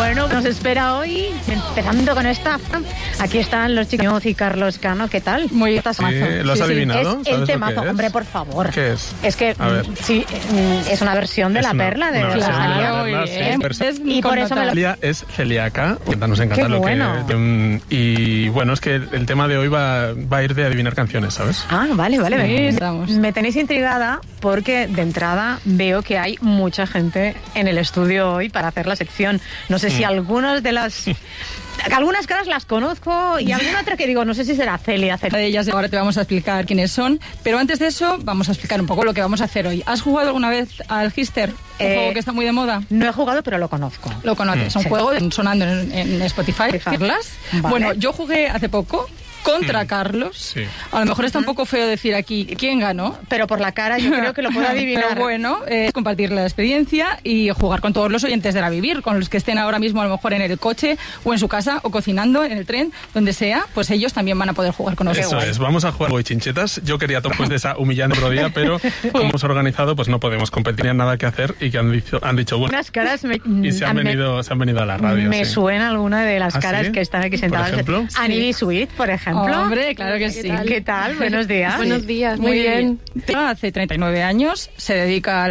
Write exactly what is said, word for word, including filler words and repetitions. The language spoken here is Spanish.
Bueno, nos espera hoy, empezando con esta. Aquí están los chicos y Carlos Cano, ¿qué tal? Muy bien. Sí, ¿lo has sí, adivinado? Sí. Es el temazo, es? hombre, por favor. ¿Qué es? Es que, sí, es una versión de es La una, Perla. De una versión la de La Perla, Perla, sí. sí, Es, y por eso me lo... Celia es celíaca, nos encanta Qué lo bueno. que... Um, y bueno, es que el tema de hoy va, va a ir de adivinar canciones, ¿sabes? Ah, vale, vale. Sí, me, estamos. me tenéis intrigada porque de entrada veo que hay mucha gente en el estudio hoy para hacer la sección. No sé si Mm. algunas de las... Algunas caras las conozco y alguna otra que digo, no sé si será Celia. Celia. De ellas ahora te vamos a explicar quiénes son, pero antes de eso vamos a explicar un poco lo que vamos a hacer hoy. ¿Has jugado alguna vez al Hister? Un Eh, juego que está muy de moda. No he jugado, pero lo conozco. Lo conoces, es un Sí. juego de- sonando en, en Spotify. Carlas. Vale. Bueno, yo jugué hace poco contra Carlos. Sí. A lo mejor está un poco feo decir aquí quién ganó. Pero por la cara yo creo que lo puedo adivinar. Pero bueno, eh, compartir la experiencia y jugar con todos los oyentes de La Vivir, con los que estén ahora mismo a lo mejor en el coche o en su casa o cocinando en el tren, donde sea, pues ellos también van a poder jugar con nosotros. Eso es, vamos a jugar chinchetas. Yo quería después de esa humillante otro día, pero como hemos organizado, pues no podemos competir, no hay nada que hacer y que han dicho, han dicho bueno, Unas caras me, y se han, me- venido, se han venido a la radio. me sí. suena alguna de las ¿Ah, caras sí? que están aquí ¿Por sentadas. ejemplo? Annie Sweet, por ejemplo. Hombre, claro que sí. ¿Qué tal? Buenos días. Buenos días, muy bien. Hace treinta y nueve años se dedica a